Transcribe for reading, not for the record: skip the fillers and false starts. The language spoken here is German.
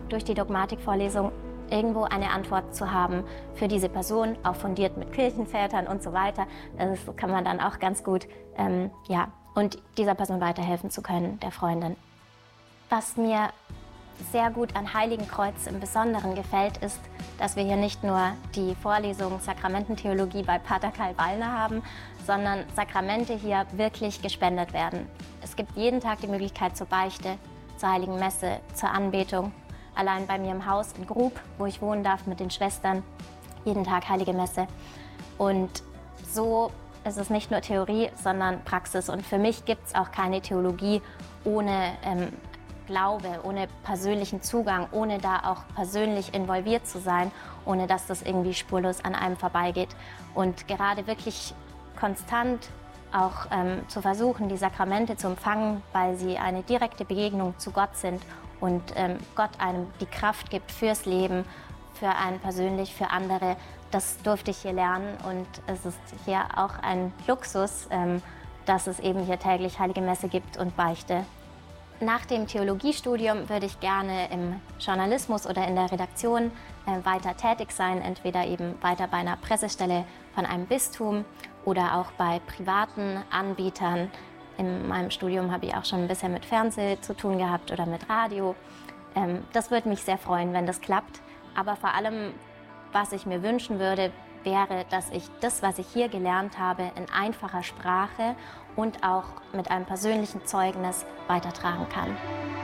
durch die Dogmatikvorlesung irgendwo eine Antwort zu haben für diese Person, auch fundiert mit Kirchenvätern und so weiter. Das kann man dann auch ganz gut, und dieser Person weiterhelfen zu können, der Freundin. Was mir sehr gut an Heiligenkreuz im Besonderen gefällt, ist, dass wir hier nicht nur die Vorlesung Sakramententheologie bei Pater Karl Wallner haben, sondern Sakramente hier wirklich gespendet werden. Es gibt jeden Tag die Möglichkeit zur Beichte, zur Heiligen Messe, zur Anbetung. Allein bei mir im Haus in Grub, wo ich wohnen darf mit den Schwestern, jeden Tag Heilige Messe. Und so ist es nicht nur Theorie, sondern Praxis. Und für mich gibt es auch keine Theologie ohne Glaube, ohne persönlichen Zugang, ohne da auch persönlich involviert zu sein, ohne dass das irgendwie spurlos an einem vorbeigeht. Und gerade wirklich konstant auch zu versuchen, die Sakramente zu empfangen, weil sie eine direkte Begegnung zu Gott sind und Gott einem die Kraft gibt fürs Leben, für einen persönlich, für andere. Das durfte ich hier lernen und es ist hier auch ein Luxus, dass es eben hier täglich Heilige Messe gibt und Beichte. Nach dem Theologiestudium würde ich gerne im Journalismus oder in der Redaktion weiter tätig sein, entweder eben weiter bei einer Pressestelle von einem Bistum oder auch bei privaten Anbietern. In meinem Studium habe ich auch schon ein bisschen mit Fernsehen zu tun gehabt oder mit Radio. Das würde mich sehr freuen, wenn das klappt. Aber vor allem, was ich mir wünschen würde, wäre, dass ich das, was ich hier gelernt habe, in einfacher Sprache und auch mit einem persönlichen Zeugnis weitertragen kann.